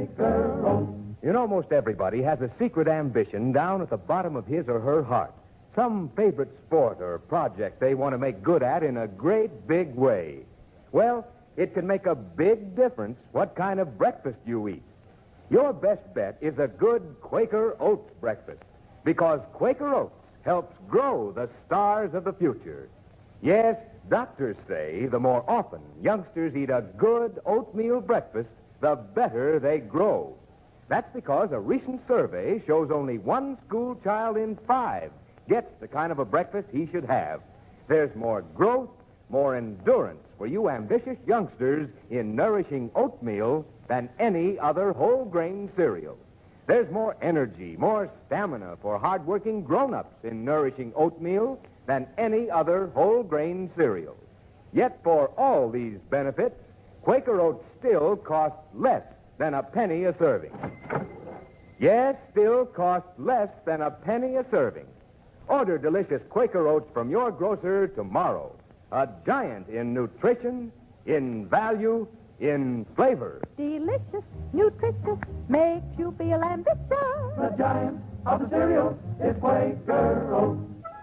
Quaker Oats. You know, most everybody has a secret ambition down at the bottom of his or her heart. Some favorite sport or project they want to make good at in a great big way. Well, it can make a big difference what kind of breakfast you eat. Your best bet is a good Quaker Oats breakfast, because Quaker Oats helps grow the stars of the future. Yes, doctors say the more often youngsters eat a good oatmeal breakfast, the better they grow. That's because a recent survey shows only one school child in 5 gets the kind of a breakfast he should have. There's more growth, more endurance for you ambitious youngsters in nourishing oatmeal than any other whole grain cereal. There's more energy, more stamina for hard-working grown-ups in nourishing oatmeal than any other whole grain cereal. Yet for all these benefits, Quaker Oats still costs less than a penny a serving. Yes, still costs less than a penny a serving. Order delicious Quaker Oats from your grocer tomorrow. A giant in nutrition, in value, in flavor. Delicious, nutritious, makes you feel ambitious. The giant of the cereal is Quaker Oats.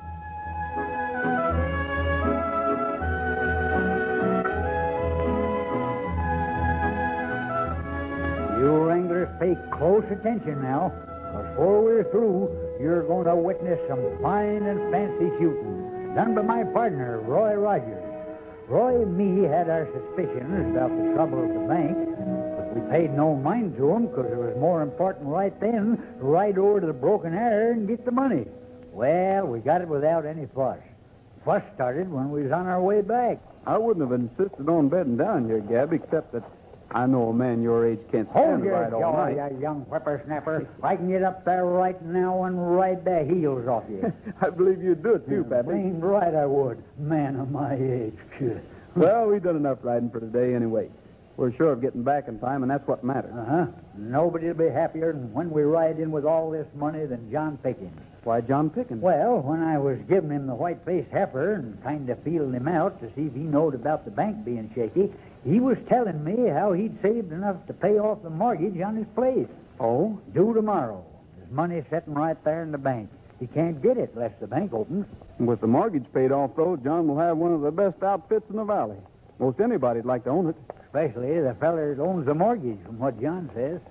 You wranglers pay close attention now, because before we're through, you're going to witness some fine and fancy shooting done by my partner, Roy Rogers. Roy and me had our suspicions about the trouble at the bank, but we paid no mind to them because it was more important right then to ride over to the Broken Arrow and get the money. Well, we got it without any fuss. Fuss started when we was on our way back. I wouldn't have insisted on bedding down here, Gab, except that I know a man your age can't Hold stand your right all jaw, night. you young whippersnapper. I can get up there right now and ride the heels off you. I believe you'd do it, too, Pappy. Ain't right I would. Man of my age. Well, we've done enough riding for today anyway. We're sure of getting back in time, and that's what matters. Uh-huh. Nobody'll be happier than when we ride in with all this money than John Pickens. Why, John Pickens? Well, when I was giving him the white-faced heifer and kind of feeling him out to see if he knowed about the bank being shaky, he was telling me how he'd saved enough to pay off the mortgage on his place. Oh? Due tomorrow. His money's sitting right there in the bank. He can't get it unless the bank opens. With the mortgage paid off, though, John will have one of the best outfits in the valley. Most anybody'd like to own it. Especially the feller that owns the mortgage, from what John says.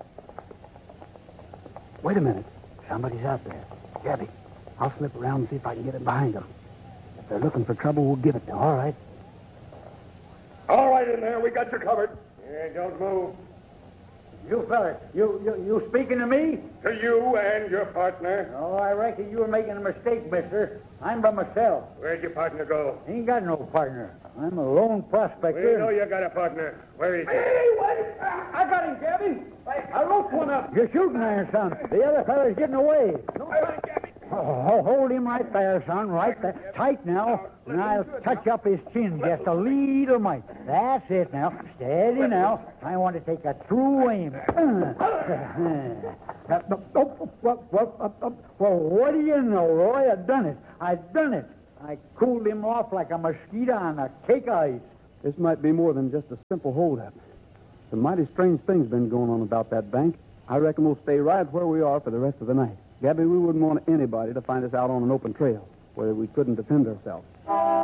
Wait a minute. Somebody's out there. Gabby, I'll slip around and see if I can get it behind them. If they're looking for trouble, we'll give it to them. All right. All right in there. We got you covered. Yeah, don't move. You feller, you speaking to me? To you and your partner. Oh, I reckon you were making a mistake, mister. I'm by myself. Where'd your partner go? Ain't got no partner. I'm a lone prospector. We know you got a partner. Where is he? Hey, wait! I got him, Gabby. I looked one up. You're shooting there, son. The other feller's getting away. Oh, hold him right there, son, right there. Tight now, and I'll touch up his chin just a little mite. That's it now. Steady now. I want to take a true aim. Well, what do you know, Roy? I've done it. I cooled him off like a mosquito on a cake of ice. This might be more than just a simple holdup. Some mighty strange things been going on about that bank. I reckon we'll stay right where we are for the rest of the night. Gabby, we wouldn't want anybody to find us out on an open trail where we couldn't defend ourselves.